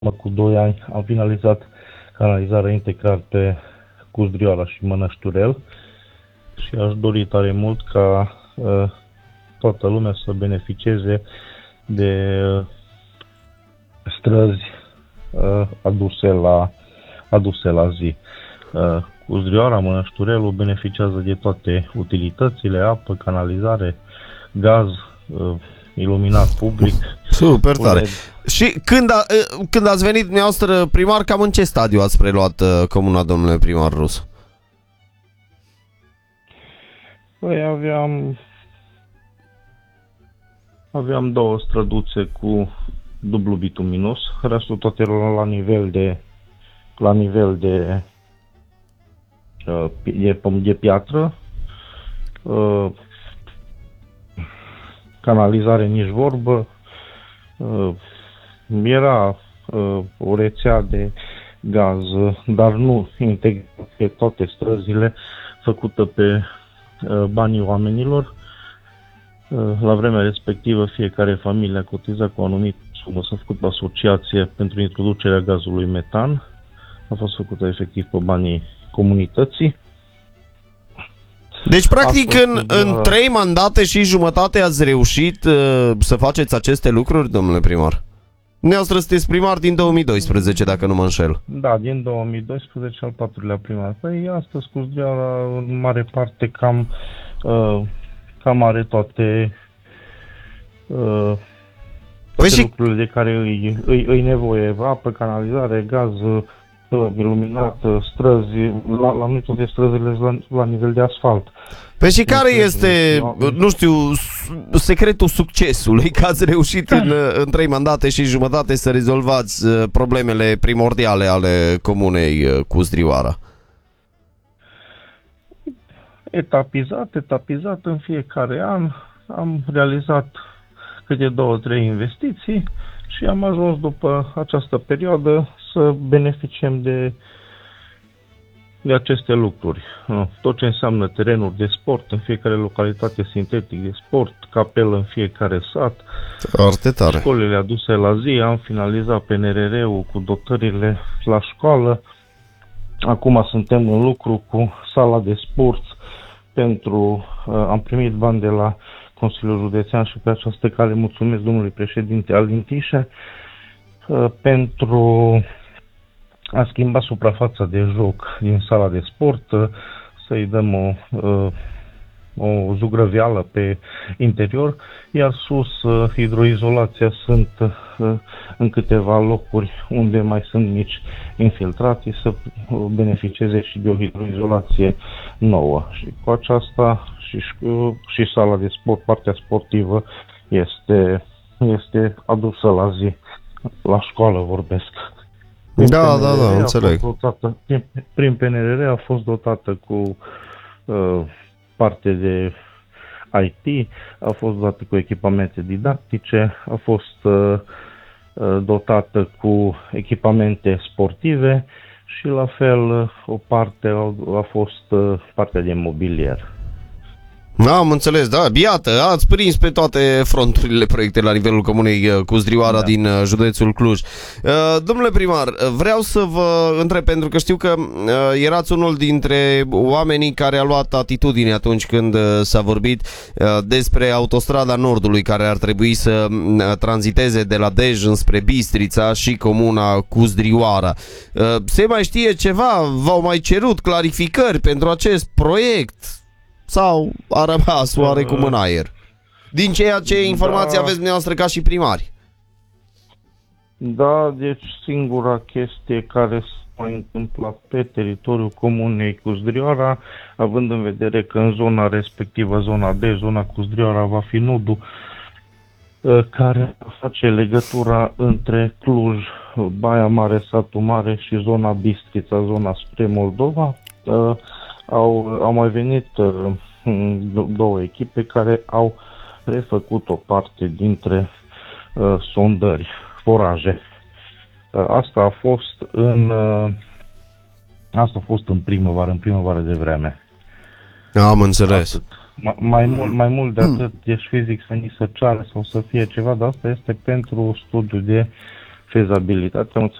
cu 2 ani am finalizat canalizarea integral pe Cuzdrioara și Mănășturel și aș dori tare mult ca toată lumea să beneficieze de străzi aduse la zi. Cuzdrioara, Mănășturelul beneficiază de toate utilitățile, apă, canalizare, gaz, iluminat public. Super tare. Și când ați venit dumneavoastră primar, cam în ce stadiu ați preluat comuna, domnule primar Rus? Păi aveam 2 străduțe cu dublu bituminos, restul tot era la nivel de piatră. Canalizare nici vorbă. Era o rețea de gaz, dar nu integrat pe toate străzile, făcută pe banii oamenilor. La vremea respectivă, fiecare familie a cotizat cu o anumită sumă, s-a făcut asociație pentru introducerea gazului metan. A fost făcută efectiv pe banii comunității. Deci, practic, în 3 mandate și jumătate ați reușit să faceți aceste lucruri, domnule primar? Dumneavoastră sunteți primar din 2012, dacă nu mă înșel. Da, din 2012, al 4-lea primar. Păi, astăzi, Cuzdrioara, în mare parte, cam are toate lucrurile de care îi nevoie. Apă, canalizare, gaz, iluminat, străzi, la noi toate străzile la nivel de asfalt. Păi și care este, nu știu, secretul succesului, că ați reușit în 3 mandate și jumătate să rezolvați problemele primordiale ale comunei Cuzdrioara? Etapizat în fiecare an. Am realizat câte 2-3 investiții și am ajuns după această perioadă să beneficiem de aceste lucruri. Tot ce înseamnă terenuri de sport în fiecare localitate, sintetic de sport, capelă în fiecare sat, foarte tare. Școlile aduse la zi, am finalizat PNRR-ul cu dotările la școală. Acum suntem în lucru cu sala de sport am primit bani de la Consiliul Județean și pe această cale mulțumesc domnului președinte Alin Tișe pentru a schimba suprafața de joc din sala de sport, să-i dăm o zugrăveală pe interior, iar sus hidroizolația sunt în câteva locuri unde mai sunt mici infiltrații să beneficieze și de o hidroizolație nouă. Și cu aceasta și sala de sport, partea sportivă, este adusă la zi. La școală vorbesc. Da, înțeleg. Prin PNRR a fost dotată cu parte de IT, a fost dotată cu echipamente didactice, a fost dotată cu echipamente sportive și la fel o parte a fost partea de mobilier. Am înțeles, da, iată, ați prins pe toate fronturile proiecte la nivelul comunei Cuzdrioara din județul Cluj. Domnule primar, vreau să vă întreb, pentru că știu că erați unul dintre oamenii care a luat atitudine atunci când s-a vorbit despre autostrada Nordului, care ar trebui să tranziteze de la Dej înspre Bistrița și comuna Cuzdrioara. Se mai știe ceva? V-au mai cerut clarificări pentru acest proiect? Sau a rămas oarecum în aer? Din ceea ce informații aveți dumneavoastră ca și primari. Da, deci singura chestie care s-a întâmplat pe teritoriul comunei Cuzdrioara, având în vedere că în zona respectivă, zona D, zona Cuzdrioara, va fi nodul care face legătura între Cluj, Baia Mare, Satul Mare și zona Bistrița, zona spre Moldova, au mai venit 2 echipe care au refăcut o parte dintre sondări, foraje. Asta a fost în primăvară de vreme. Am înțeles. Mai mult de atât, deci fizic să ni se ceară sau să fie ceva, dar asta este pentru studiu de fezabilitatea.